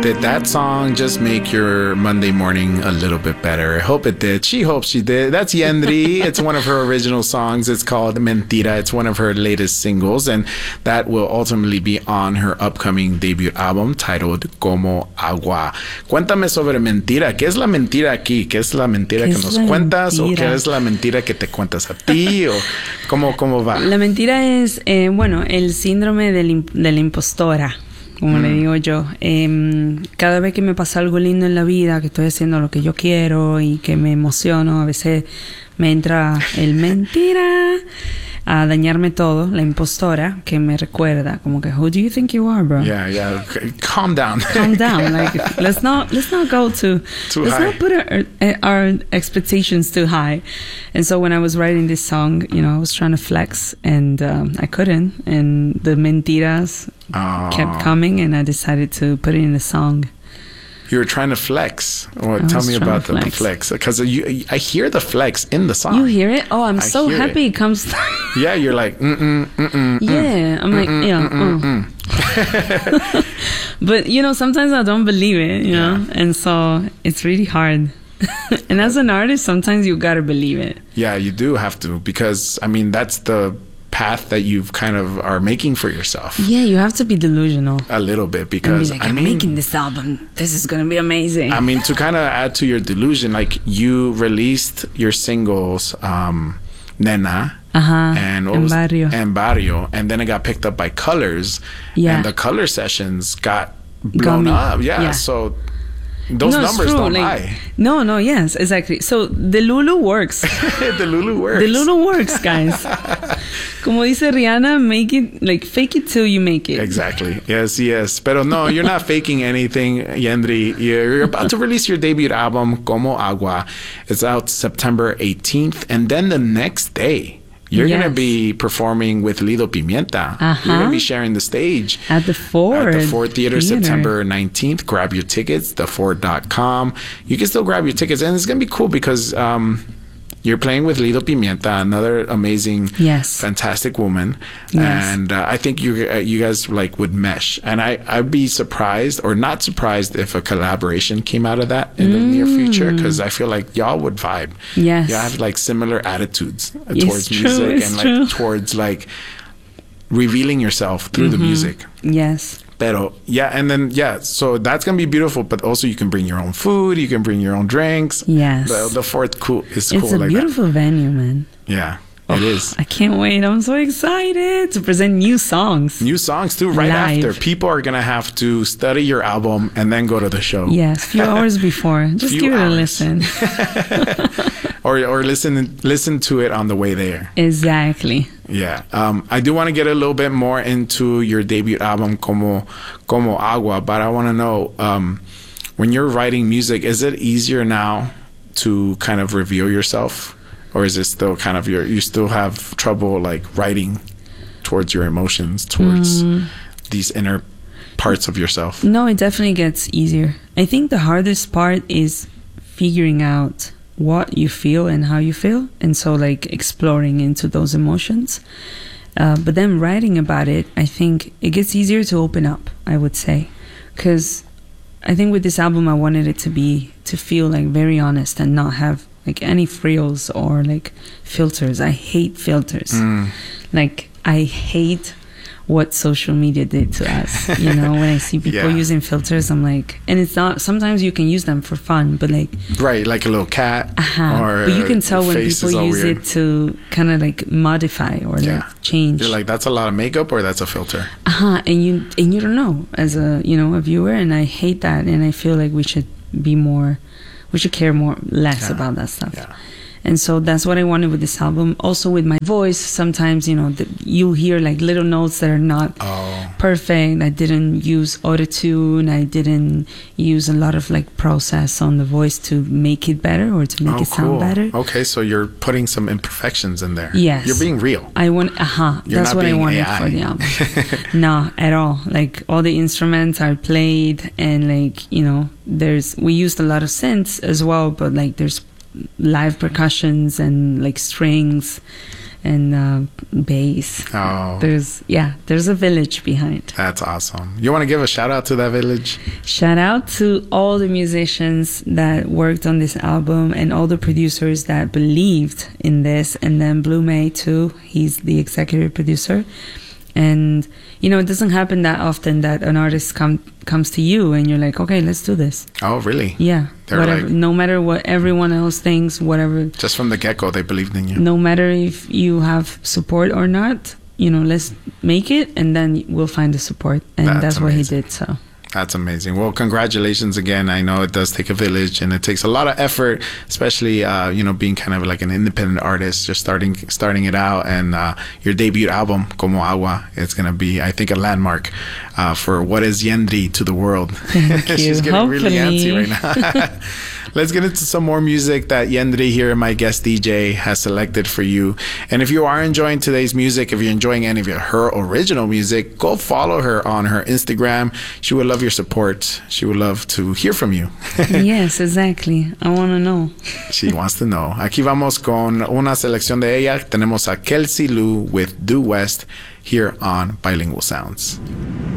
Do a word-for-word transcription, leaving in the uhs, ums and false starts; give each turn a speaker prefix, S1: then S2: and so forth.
S1: Did that song just make your Monday morning a little bit better? I hope it did. She hopes she did. That's Yendri. It's one of her original songs. It's called Mentira. It's one of her latest singles, and that will ultimately be on her upcoming debut album titled Como Agua. Cuéntame sobre mentira. ¿Qué es la mentira aquí? ¿Qué es la mentira que nos cuentas? ¿O qué es la mentira que te cuentas a ti? ¿O cómo, cómo va?
S2: La mentira es, eh, bueno, el síndrome del, de la impostora, como mm. le digo yo. Eh, cada vez que me pasa algo lindo en la vida, que estoy haciendo lo que yo quiero y que me emociono, a veces me entra el mentira a dañarme todo, la impostora, que me recuerda como que, who do you think you are, bro?
S1: Yeah, yeah. Calm down.
S2: Calm down. Like, let's not let's not go too,
S1: too
S2: let's
S1: high.
S2: not put our, our expectations too high. And so when I was writing this song, you know, I was trying to flex, and um, I couldn't, and the mentiras oh. kept coming, and I decided to put it in the song.
S1: You were trying to flex. Well, tell me about the, the flex, because you, I hear the flex in the song.
S2: You hear it? Oh, I'm
S1: I
S2: so happy it. it comes.
S1: Yeah, you're like, mm mm mm mm.
S2: Yeah, I'm like, mm, yeah. Mm, mm, mm. But you know, sometimes I don't believe it, you yeah. know, and so it's really hard. And as an artist, sometimes you gotta believe it.
S1: Yeah, you do have to, because I mean, that's the path that you've kind of are making for yourself.
S2: Yeah, you have to be delusional
S1: a little bit, because
S2: be like,
S1: I
S2: I'm
S1: mean,
S2: making this album, this is gonna be amazing.
S1: I mean, to kind of add to your delusion, like you released your singles, um, Nena,
S2: uh-huh.
S1: and what
S2: and
S1: was,
S2: Barrio,
S1: and Barrio, and then it got picked up by Colors,
S2: yeah.
S1: and the Color sessions got blown got up. Yeah,
S2: yeah,
S1: so those
S2: no,
S1: numbers
S2: true.
S1: don't
S2: like,
S1: lie.
S2: No, no, yes, exactly. So the Lulu works.
S1: The Lulu works.
S2: The Lulu works, guys. Como dice Rihanna, make it, like, fake it till you make it.
S1: Exactly. Yes, yes. Pero no, you're not faking anything, Yendri. You're about to release your debut album, Como Agua. It's out September eighteenth. And then the next day, you're yes. going to be performing with Lido Pimienta.
S2: Uh-huh.
S1: You're going to be sharing the stage.
S2: At the Ford.
S1: At the Ford Theater,
S2: Theater,
S1: September nineteenth. Grab your tickets, the ford dot com. You can still grab your tickets. And it's going to be cool because um, you're playing with Lido Pimienta, another amazing,
S2: yes.
S1: fantastic woman.
S2: Yes.
S1: And uh, I think you uh, you guys like would mesh. And I, I'd be surprised or not surprised if a collaboration came out of that in mm. the near future, because I feel like y'all would vibe.
S2: Yes.
S1: Y'all have like similar attitudes uh,
S2: it's
S1: towards
S2: true,
S1: music
S2: it's
S1: and like
S2: true.
S1: towards like revealing yourself through mm-hmm. the music.
S2: Yes.
S1: Pero, yeah, and then, yeah, so that's going to be beautiful, but also you can bring your own food, you can bring your own drinks.
S2: Yes.
S1: The, the Fort cool is
S2: it's
S1: cool
S2: a
S1: like
S2: beautiful
S1: that.
S2: venue, man.
S1: Yeah,
S2: oh,
S1: it is.
S2: I can't wait. I'm so excited to present new songs.
S1: New songs, too, right
S2: Live.
S1: after. People are going to have to study your album and then go to the show.
S2: Yes, a few hours before. Just
S1: few
S2: give it
S1: hours.
S2: a listen.
S1: or or listen listen to it on the way there.
S2: Exactly.
S1: Yeah. Um, I do want to get a little bit more into your debut album, Como, Como Agua, but I want to know, um, when you're writing music, is it easier now to kind of reveal yourself? Or is it still kind of your, you still have trouble like writing towards your emotions, towards mm. these inner parts of yourself?
S2: No, it definitely gets easier. I think the hardest part is figuring out what you feel and how you feel, and so like exploring into those emotions, uh, but then writing about it, I think it gets easier to open up, I would say, because I think with this album I wanted it to be to feel like very honest and not have like any frills or like filters. I hate filters. mm. Like I hate what social media did to us, you know. When I see people yeah. using filters, I'm like, and it's not, sometimes you can use them for fun, but like,
S1: right, like a little cat,
S2: uh-huh.
S1: or
S2: but you can tell when people use
S1: weird.
S2: it to kind of like modify or yeah. like change.
S1: You're like, that's a lot of makeup or that's a filter.
S2: Uh-huh. And you and you don't know as a, you know, a viewer, and I hate that, and I feel like we should be more, we should care more less yeah. about that stuff.
S1: Yeah.
S2: And so that's what I wanted with this album. Also with my voice, sometimes, you know, the, you hear like little notes that are not
S1: oh.
S2: perfect. I didn't use autotune. I didn't use a lot of like process on the voice to make it better or to make
S1: oh,
S2: it sound
S1: cool.
S2: better.
S1: Okay, so you're putting some imperfections in there.
S2: Yes.
S1: You're being real.
S2: I want, uh-huh.
S1: You're
S2: That's
S1: not
S2: what I
S1: being
S2: wanted
S1: A I.
S2: for the album. No, at all. Like all the instruments are played, and like, you know, there's, we used a lot of synths as well, but like there's live percussions and like strings and uh, bass.
S1: Oh,
S2: There's yeah, there's a village behind.
S1: that's awesome. You want to give a shout out to that village?
S2: Shout out to all the musicians that worked on this album and all the producers that believed in this, and then Blue May too. He's the executive producer. And you know, it doesn't happen that often that an artist come comes to you and you're like, okay, let's do this.
S1: Oh, really?
S2: Yeah.
S1: They're
S2: whatever,
S1: like-
S2: no matter what everyone else thinks, whatever.
S1: Just from the get-go, they believed in you.
S2: No matter if you have support or not, you know, let's make it, and then we'll find the support. And
S1: That's
S2: that's, what he
S1: amazing.
S2: did. So
S1: That's amazing. Well, congratulations again. I know it does take a village and it takes a lot of effort, especially, uh, you know, being kind of like an independent artist, just starting starting it out. And uh, your debut album, Como Agua, it's going to be, I think, a landmark uh, for what is Yendri to the world.
S2: Thank you.
S1: She's getting really
S2: Hopefully.
S1: antsy right now. Let's get into some more music that Yendri here, my guest D J, has selected for you. And if you are enjoying today's music, if you're enjoying any of her original music, go follow her on her Instagram. She would love your support. She would love to hear from you.
S2: yes, exactly. I want to know.
S1: She wants to know. Aquí vamos con una selección de ella. Tenemos a Kelsey Lou with Due West here on Bilingual Sounds.